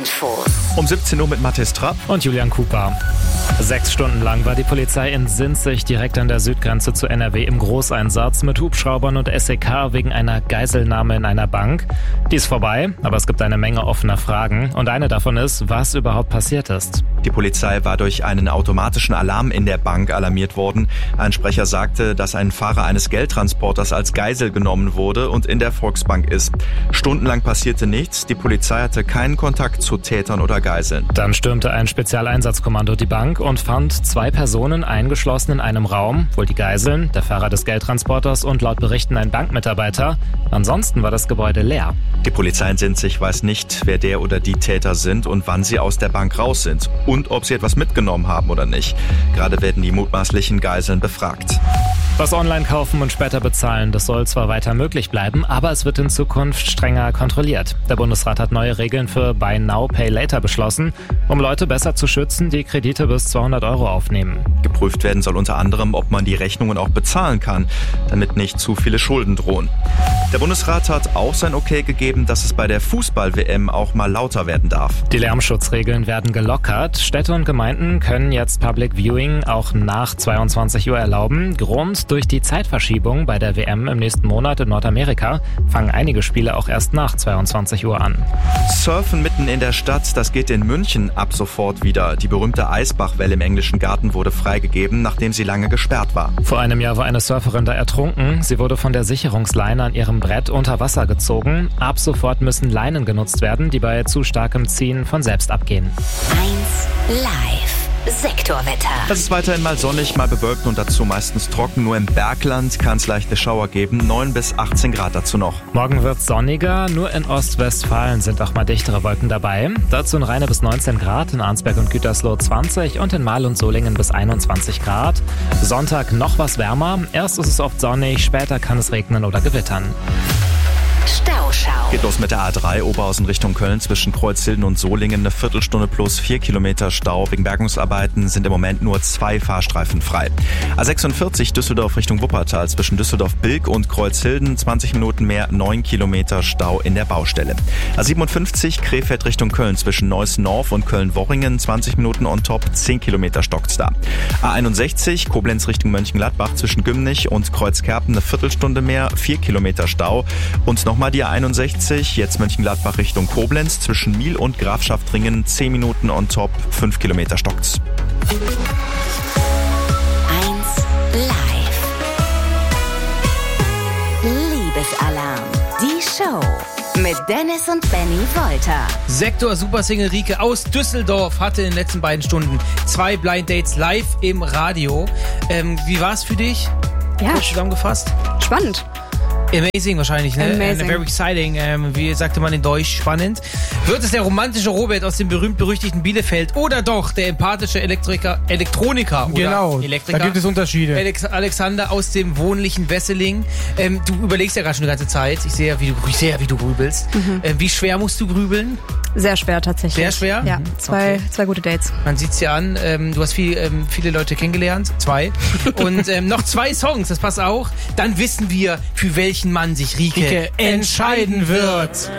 Infos. Um 17 Uhr mit Mathis Trapp und Julian Cooper. 6 Stunden lang war die Polizei in Sinzig direkt an der Südgrenze zu NRW im Großeinsatz mit Hubschraubern und SEK wegen einer Geiselnahme in einer Bank. Die ist vorbei, aber es gibt eine Menge offener Fragen. Und eine davon ist, was überhaupt passiert ist. Die Polizei war durch einen automatischen Alarm in der Bank alarmiert worden. Ein Sprecher sagte, dass ein Fahrer eines Geldtransporters als Geisel genommen wurde und in der Volksbank ist. Stundenlang passierte nichts. Die Polizei hatte keinen Kontakt zu Tätern oder Geiseln. Dann stürmte ein Spezialeinsatzkommando die Bank und fand 2 Personen eingeschlossen in einem Raum, wohl die Geiseln, der Fahrer des Geldtransporters und laut Berichten ein Bankmitarbeiter. Ansonsten war das Gebäude leer. Die Polizei in Sinzig weiß nicht, wer der oder die Täter sind und wann sie aus der Bank raus sind und ob sie etwas mitgenommen haben oder nicht. Gerade werden die mutmaßlichen Geiseln befragt. Das Online-Kaufen und später bezahlen, das soll zwar weiter möglich bleiben, aber es wird in Zukunft strenger kontrolliert. Der Bundesrat hat neue Regeln für Buy Now, Pay Later beschlossen, um Leute besser zu schützen, die Kredite bis 200 € aufnehmen. Geprüft werden soll unter anderem, ob man die Rechnungen auch bezahlen kann, damit nicht zu viele Schulden drohen. Der Bundesrat hat auch sein Okay gegeben, dass es bei der Fußball-WM auch mal lauter werden darf. Die Lärmschutzregeln werden gelockert. Städte und Gemeinden können jetzt Public Viewing auch nach 22 Uhr erlauben. Grund: durch die Zeitverschiebung bei der WM im nächsten Monat in Nordamerika fangen einige Spiele auch erst nach 22 Uhr an. Surfen mitten in der Stadt, das geht in München ab sofort wieder. Die berühmte Eisbachwelle im Englischen Garten wurde freigegeben, nachdem sie lange gesperrt war. Vor einem Jahr war eine Surferin da ertrunken. Sie wurde von der Sicherungsleine an ihrem Brett unter Wasser gezogen. Ab sofort müssen Leinen genutzt werden, die bei zu starkem Ziehen von selbst abgehen. 1 Live. Sektorwetter. Es ist weiterhin mal sonnig, mal bewölkt und dazu meistens trocken. Nur im Bergland kann es leichte Schauer geben. 9 bis 18 Grad dazu noch. Morgen wird es sonniger. Nur in Ostwestfalen sind auch mal dichtere Wolken dabei. Dazu in Rheine bis 19 Grad, in Arnsberg und Gütersloh 20 und in Marl und Solingen bis 21 Grad. Sonntag noch was wärmer. Erst ist es oft sonnig, später kann es regnen oder gewittern. Stauschau. Geht los mit der A3 Oberhausen Richtung Köln zwischen Kreuzhilden und Solingen. Eine Viertelstunde plus 4 Kilometer Stau. Wegen Bergungsarbeiten sind im Moment nur 2 Fahrstreifen frei. A46 Düsseldorf Richtung Wuppertal zwischen Düsseldorf-Bilk und Kreuzhilden 20 Minuten mehr, 9 Kilometer Stau in der Baustelle. A57 Krefeld Richtung Köln zwischen Neuss-Norf und Köln-Worringen 20 Minuten on top, 10 Kilometer stockt's da. A61 Koblenz Richtung Mönchengladbach zwischen Gümnich und Kreuzkerpen eine Viertelstunde mehr, 4 Kilometer Stau. Und nochmal die A61, jetzt Mönchengladbach Richtung Koblenz, zwischen Miel und Grafschaftringen, 10 Minuten on top, 5 Kilometer stockt's. 1 Live. Liebesalarm. Die Show. Mit Dennis und Benny Wolter. Sektor Supersingle Rike aus Düsseldorf hatte in den letzten beiden Stunden 2 Blind Dates live im Radio. Wie war's für dich? Ja, kurz zusammengefasst. Spannend. Amazing wahrscheinlich, ne? Amazing. Very exciting. Wie sagte man in Deutsch? Spannend. Wird es der romantische Robert aus dem berühmt-berüchtigten Bielefeld oder doch der empathische Elektroniker oder genau, Elektriker? Da gibt es Unterschiede. Alexander aus dem wohnlichen Wesseling. Du überlegst ja gerade schon die ganze Zeit. Ich sehe ja, wie du grübelst. Wie schwer musst du grübeln? Sehr schwer tatsächlich. Sehr schwer? Ja, zwei gute Dates. Man sieht's dir an. Du hast viele Leute kennengelernt. 2. Und noch 2 Songs, das passt auch. Dann wissen wir, für welchen Mann sich Rike entscheiden wird.